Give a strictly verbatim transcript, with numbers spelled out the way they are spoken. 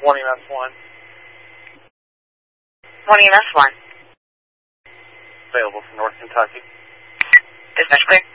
one E M S one. one E M S one. Available from North Kentucky. Dispatch clear.